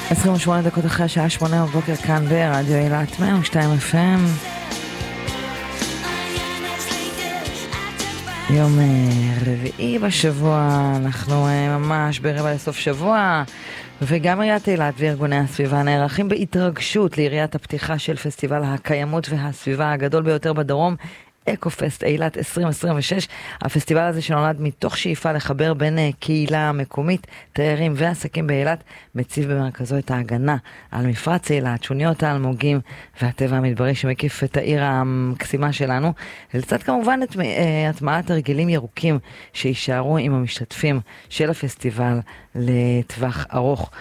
28 דקות אחרי השעה 8 בבוקר כאן ברדיו אילת 102 FM. יום רביעי בשבוע, אנחנו ממש ברבע לסוף שבוע, וגם עיריית אילת וארגוני הסביבה נערכים בהתרגשות ליריית הפתיחה של פסטיבל הקיימות והסביבה הגדול ביותר בדרום, אקו-פסט אילת 2026. הפסטיבל הזה שנולד מתוך שאיפה לחבר בין קהילה מקומית, תיירים ועסקים באילת, מציב במרכזו את ההגנה על מפרץ אילת, שוניות האלמוגים והטבע המדברי שמקיף את העיר המקסימה שלנו, לצד כמובן את הטמעת הרגלים ירוקים שישארו עם המשתתפים של הפסטיבל לטווח ארוך,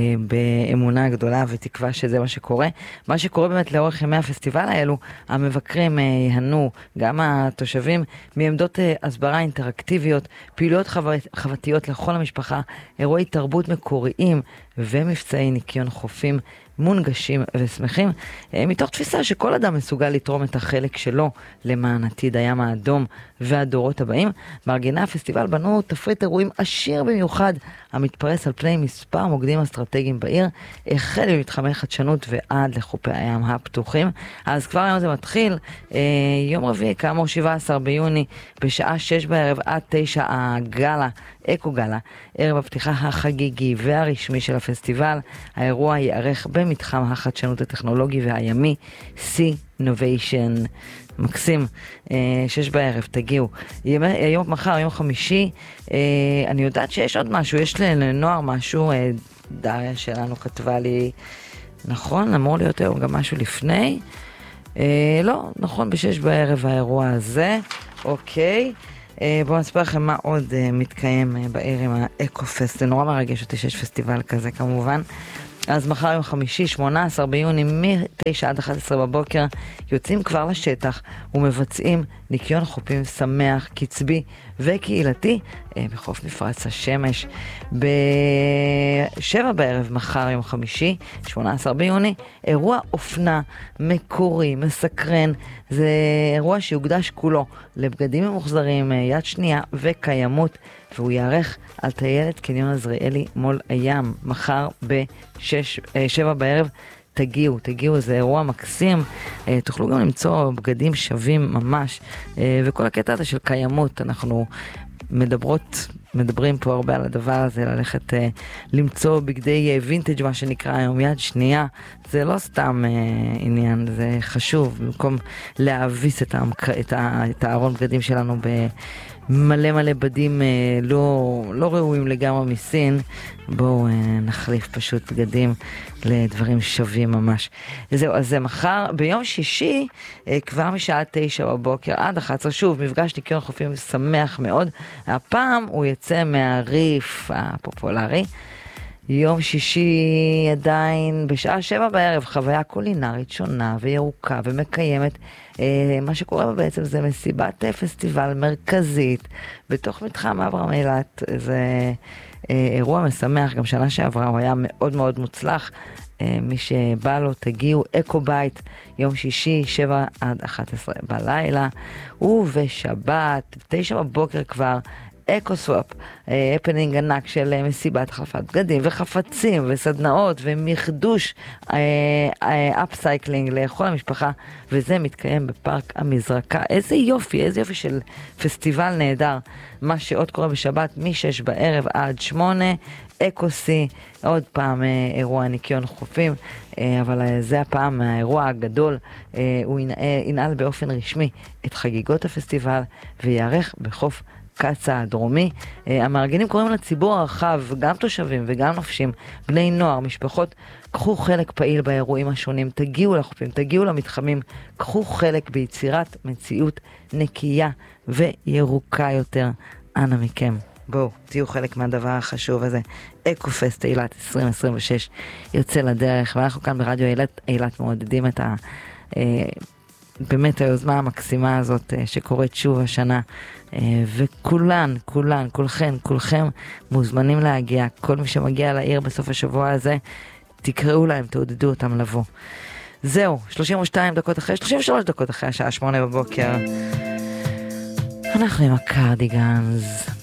באמונה גדולה ותקווה שזה מה שקורה. מה שקורה באמת לאורך ימי הפסטיבל האלו, המבקרים יהנו, גם התושבים, מעמדות הסברה אינטראקטיביות, פעילויות חוותיות לכל המשפחה, אירועי תרבות מקוריים ומבצעי ניקיון חופים מונגשים ושמחים, מתוך תפיסה שכל אדם מסוגל לתרום את החלק שלו למען עתיד הים האדום והדורות הבאים. מארגני הפסטיבל בנו תפריט אירועים עשיר במיוחד, המתפרס על פני מספר מוקדים אסטרטגיים בעיר, החל במתחמי חדשנות ועד לחופי הים הפתוחים. אז כבר היום זה מתחיל, יום רביעי כאמור 17 ביוני בשעה 6 בערב עד 9 הגלה, אקו גלה, ערב הפתיחה החגיגי והרשמי של הפסטיבל. האירוע יערך במתחם החדשנות הטכנולוגי והימי C-Innovation. מקסים, 6 בערב, תגיעו. יום מחר, יום חמישי, אני יודעת שיש עוד משהו, יש לנוער משהו, דריה שלנו כתבה לי, נכון, אמור להיות היום גם משהו לפני, לא, נכון, ב6 בערב האירוע הזה, אוקיי. בואו נספר לכם מה עוד מתקיים בעיר עם האקו-פסט, זה נורא מרגש אותי שיש פסטיבל כזה כמובן. אז מחר יום חמישי, 18 ביוני, מ-9 עד 11 בבוקר, יוצאים כבר לשטח ומבצעים ניקיון חופים שמח, קצבי וקהילתי בחוף מפרץ השמש. ב-7 בערב, מחר יום חמישי, 18 ביוני, אירוע אופנה מקורי, מסקרן. זה אירוע שיוקדש כולו לבגדים ממוחזרים, יד שנייה וקיימות, והוא יערך על טיילת קניון עזריאלי מול הים, מחר ב-7 בערב. תגיעו, זה אירוע מקסים, תוכלו גם למצוא בגדים שווים ממש, וכל הקטע הזה של קיימות, אנחנו מדברים פה הרבה על הדבר הזה, ללכת למצוא בגדי וינטג' מה שנקרא היום יד שנייה, זה לא סתם עניין, זה חשוב, במקום להאביס את הארון בגדים שלנו מלא בדים לא ראויים לגמרי מסין, בואו נחליף פשוט בגדים לדברים שווים ממש. זהו, אז זה מחר, ביום שישי, כבר משעה 9 בבוקר עד 11, שוב, מפגש ניקיון חופים שמח מאוד. הפעם הוא יצא מהריף הפופולרי. יום שישי עדיין בשעה 7 בערב, חוויה קולינרית שונה וירוקה ומקיימת. מה שקורה בה בעצם זה מסיבת פסטיבל מרכזית בתוך מתחם אברהם אילת. זה אירוע משמח, גם שנה שעברה הוא היה מאוד מאוד מוצלח. מי שבא לו, תגיעו, אקו בית, יום שישי 7 עד 11 בלילה, ובשבת 9 בבוקר כבר אקו-סוואפ, הפנינג ענק של מסיבת החלפת בגדים וחפצים וסדנאות ומחדוש אפסייקלינג לכל המשפחה, וזה מתקיים בפארק המזרקה. איזה יופי של פסטיבל נהדר. מה שעוד קורה בשבת מ-6 בערב עד 8, אקו-סי, עוד פעם אירוע ניקיון חופים, אבל זה הפעם האירוע הגדול. הוא ינעל באופן רשמי את חגיגות הפסטיבל ויערך בחוף קצה הדרומי. המארגנים קוראים לציבור הרחב, גם תושבים וגם נופשים, בני נוער, משפחות, קחו חלק פעיל באירועים השונים, תגיעו לחופים, תגיעו למתחמים, קחו חלק ביצירת מציאות נקייה וירוקה יותר. אנא מכם, בואו, תהיו חלק מהדבר החשוב הזה. אקו-פסט אילת 2026 יוצא לדרך, ואנחנו כאן ברדיו אילת מעודדים את באמת היוזמה המקסימה הזאת שקורית שוב השנה, כולכם מוזמנים להגיע. כל מי שמגיע לעיר בסוף השבוע הזה, תקראו להם, תעודדו אותם לבוא. זהו, 33 דקות אחרי השעה 8 בבוקר, אנחנו עם הקרדיגנס.